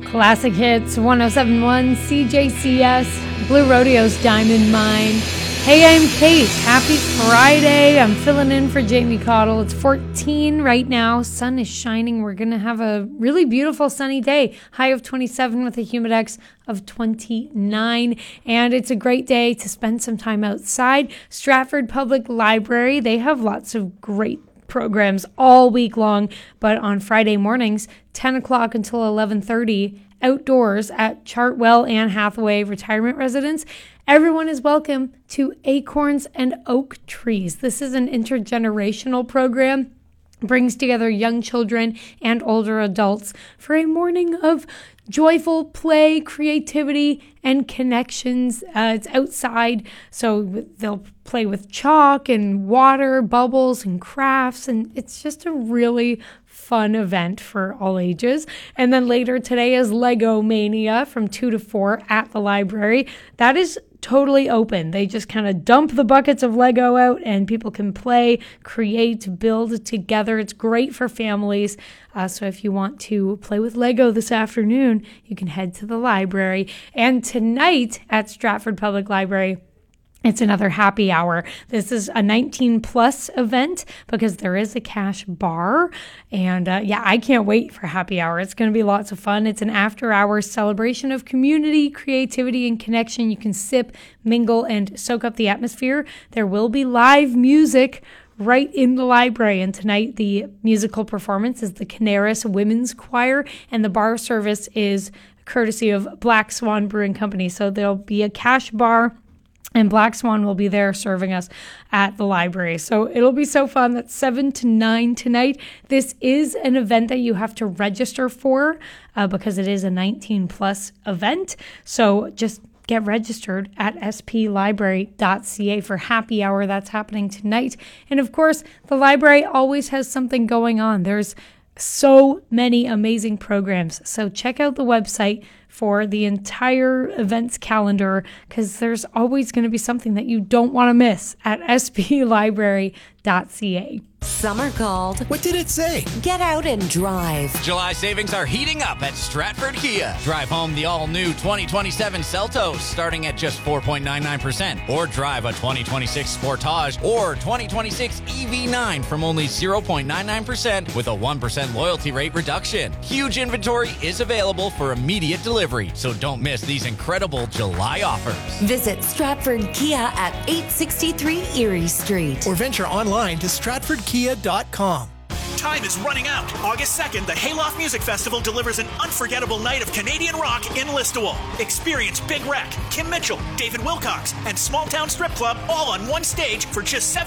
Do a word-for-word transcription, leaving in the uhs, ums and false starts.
Classic Hits, one oh seven point one C J C S, Blue Rodeo's Diamond Mine. Hey, I'm Kate. Happy Friday. I'm filling in for Jamie Cottle. It's fourteen right now. Sun is shining. We're going to have a really beautiful sunny day. High of twenty-seven with a humidex of twenty-nine. And it's a great day to spend some time outside. Stratford Public Library, they have lots of great programs all week long, but on Friday mornings, ten o'clock until eleven thirty, outdoors at Chartwell and Hathaway Retirement Residence, everyone is welcome to Acorns and Oak Trees. This is an intergenerational program. Brings together young children and older adults for a morning of joyful play, creativity, and connections. Uh, it's outside, so they'll play with chalk and water, bubbles and crafts, and it's just a really fun event for all ages. And then later today is Lego Mania from two to four at the library. That is totally open. They just kind of dump the buckets of Lego out and people can play, create, build together. It's great for families. Uh, so if you want to play with Lego this afternoon, you can head to the library. And tonight at Stratford Public Library, it's another happy hour. This is a nineteen plus event because there is a cash bar. And uh, yeah, I can't wait for happy hour. It's going to be lots of fun. It's an after hours celebration of community, creativity, and connection. You can sip, mingle, and soak up the atmosphere. There will be live music right in the library. And tonight, the musical performance is the Canaris Women's Choir, and the bar service is courtesy of Black Swan Brewing Company. So there'll be a cash bar, and Black Swan will be there serving us at the library. So it'll be so fun. That's seven to nine tonight. This is an event that you have to register for uh, because it is a nineteen plus event. So just get registered at s p library dot c a for happy hour. That's happening tonight. And of course, the library always has something going on. There's so many amazing programs. So check out the website for the entire events calendar because there's always going to be something that you don't want to miss at s p library dot c a. Summer called. What did it say? Get out and drive. July savings are heating up at Stratford Kia. Drive home the all-new twenty twenty-seven Seltos starting at just four point nine nine percent. Or drive a twenty twenty-six Sportage or twenty twenty-six E V nine from only zero point nine nine percent with a one percent loyalty rate reduction. Huge inventory is available for immediate delivery, so don't miss these incredible July offers. Visit Stratford Kia at eight sixty-three Erie Street. Or venture online to stratford kia dot com. Time is running out. August second, the Hayloft Music Festival delivers an unforgettable night of Canadian rock in Listowel. Experience Big Wreck, Kim Mitchell, David Wilcox, and Small Town Strip Club all on one stage for just seven